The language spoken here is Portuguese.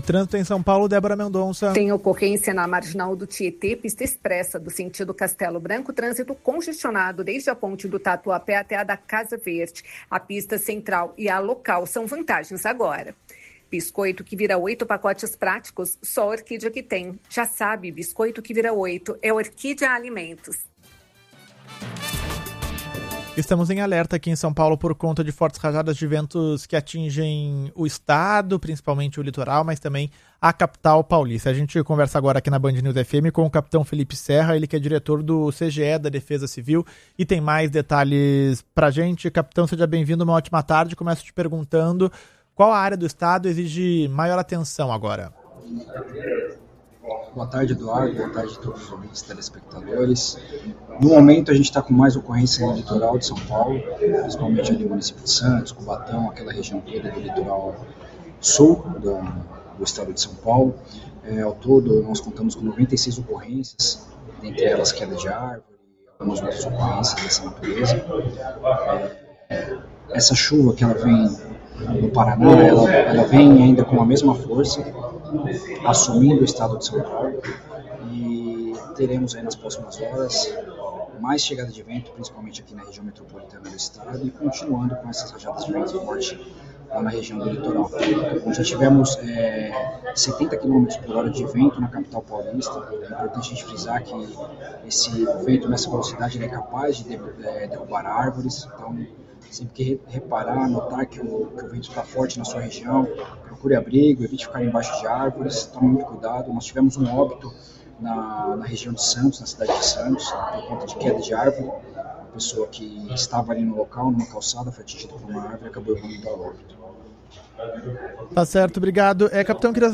trânsito em São Paulo, Débora Mendonça. Tem ocorrência na marginal do Tietê, pista expressa do sentido Castelo Branco, trânsito congestionado desde a ponte do Tatuapé até a da Casa Verde. A pista central e a local são vantagens agora. Biscoito que vira 8 pacotes práticos, só a Orquídea que tem. Já sabe, biscoito que vira 8 é Orquídea Alimentos. Estamos em alerta aqui em São Paulo por conta de fortes rajadas de ventos que atingem o estado, principalmente o litoral, mas também a capital paulista. A gente conversa agora aqui na Band News FM com o capitão Felipe Serra, ele que é diretor do CGE da Defesa Civil e tem mais detalhes pra gente. Capitão, seja bem-vindo, uma ótima tarde. Começo te perguntando qual a área do estado exige maior atenção agora? Boa tarde, Eduardo. Boa tarde a todos os ouvintes e telespectadores. No momento, a gente está com mais ocorrência no litoral de São Paulo, principalmente ali no município de Santos, Cubatão, aquela região toda do litoral sul do estado de São Paulo. Ao todo, nós contamos com 96 ocorrências, dentre elas queda de árvore e algumas outras ocorrências dessa natureza. Essa chuva que ela vem no Paraná, ela vem ainda com a mesma força, assumindo o estado de São Paulo, e teremos aí nas próximas horas mais chegada de vento, principalmente aqui na região metropolitana do estado, e continuando com essas rajadas de vento forte lá na região do litoral. Já tivemos 70 km por hora de vento na capital paulista. É importante a gente frisar que esse vento nessa velocidade ele é capaz de derrubar árvores, então sempre que reparar, notar que o vento está forte na sua região, procure abrigo, evite ficar embaixo de árvores, tome muito cuidado. Nós tivemos um óbito na região de Santos, na cidade de Santos, por conta de queda de árvore. Uma pessoa que estava ali no local, numa calçada, foi atingida por uma árvore e acabou levando ao óbito. Tá certo, obrigado. Capitão, queria